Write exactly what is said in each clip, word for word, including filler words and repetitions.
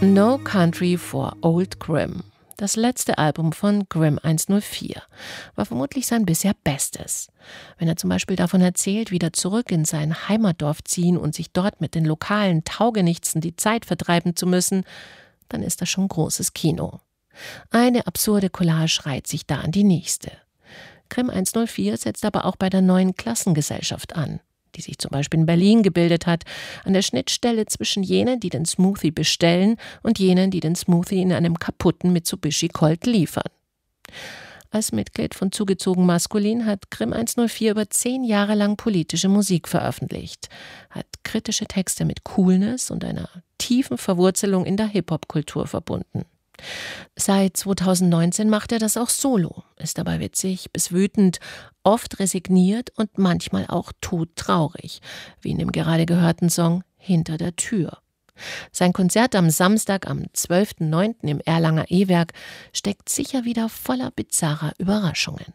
No Country for Old Grim, das letzte Album von Grim eins null vier, war vermutlich sein bisher Bestes. Wenn er zum Beispiel davon erzählt, wieder zurück in sein Heimatdorf ziehen und sich dort mit den lokalen Taugenichtsen die Zeit vertreiben zu müssen, dann ist das schon großes Kino. Eine absurde Collage reiht sich da an die nächste. Grim eins null vier setzt aber auch bei der neuen Klassengesellschaft an, die sich zum Beispiel in Berlin gebildet hat, an der Schnittstelle zwischen jenen, die den Smoothie bestellen, und jenen, die den Smoothie in einem kaputten Mitsubishi Colt liefern. Als Mitglied von Zugezogen Maskulin hat Grim eins null vier über zehn Jahre lang politische Musik veröffentlicht, hat kritische Texte mit Coolness und einer tiefen Verwurzelung in der Hip-Hop-Kultur verbunden. Seit zweitausendneunzehn macht er das auch solo, ist dabei witzig bis wütend, oft resigniert und manchmal auch todtraurig, wie in dem gerade gehörten Song Hinter der Tür. Sein Konzert am Samstag, am zwölften neunten im Erlanger E-Werk steckt sicher wieder voller bizarrer Überraschungen.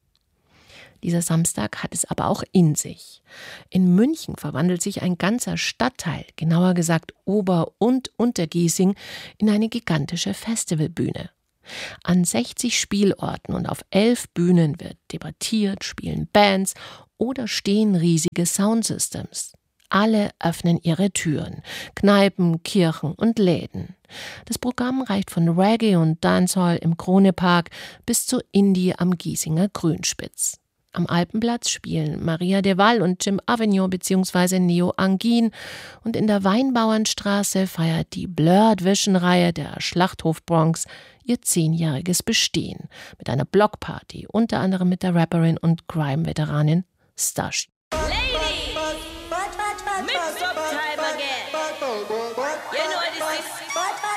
Dieser Samstag hat es aber auch in sich. In München verwandelt sich ein ganzer Stadtteil, genauer gesagt Ober- und Untergiesing, in eine gigantische Festivalbühne. An sechzig Spielorten und auf elf Bühnen wird debattiert, spielen Bands oder stehen riesige Soundsystems. Alle öffnen ihre Türen, Kneipen, Kirchen und Läden. Das Programm reicht von Reggae und Dancehall im Kronepark bis zu Indie am Giesinger Grünspitz. Am Alpenplatz spielen Maria de Wall und Jim Avignon bzw. Neo Angin und in der Weinbauernstraße feiert die Blurred Vision-Reihe der Schlachthof Bronx ihr zehnjähriges Bestehen mit einer Blockparty, unter anderem mit der Rapperin und Grime-Veteranin Stash. Ladies, mix up time again. You know this is